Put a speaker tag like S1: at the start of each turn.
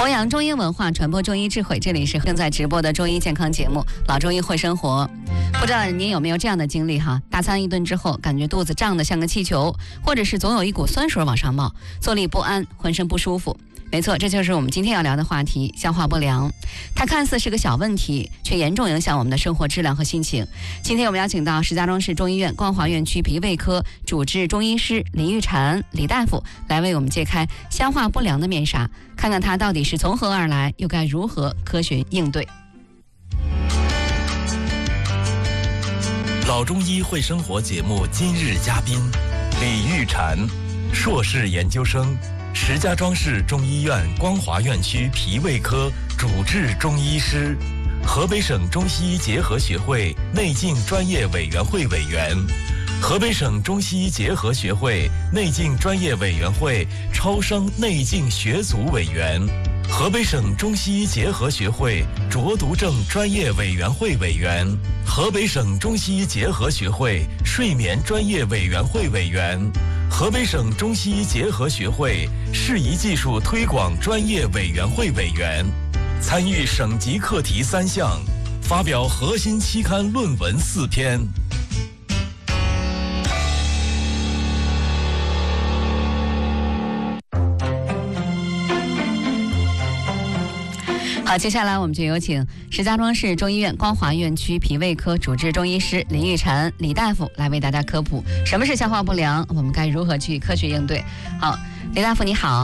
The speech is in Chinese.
S1: 弘扬中医文化，传播中医智慧，这里是正在直播的中医健康节目《老中医会生活》。不知道您有没有这样的经历哈？大餐一顿之后，感觉肚子胀得像个气球，或者是总有一股酸水往上冒，坐立不安，浑身不舒服。没错，这就是我们今天要聊的话题——消化不良。它看似是个小问题，却严重影响我们的生活质量和心情。今天我们邀请到石家庄市中医院光华院区脾胃科主治中医师李玉婵李大夫来为我们揭开消化不良的面纱，看看它到底是从何而来，又该如何科学应对。
S2: 老中医会生活节目今日嘉宾李玉婵，硕士研究生，石家庄市中医院光华院区脾胃科主治中医师，河北省中西医结合学会内镜专业委员会委员，河北省中西医结合学会内镜专业委员会超声内镜学组委员，河北省中西医结合学会浊毒症专业委员会委员，河北省中西医结合学会睡眠专业委员会委员，河北省中西医结合学会适宜技术推广专业委员会委员，参与省级课题3项，发表核心期刊论文4篇。
S1: 好，接下来我们就有请石家庄市中医院光华院区脾胃科主治中医师李玉婵李大夫来为大家科普什么是消化不良，我们该如何去科学应对。好，李大夫你好。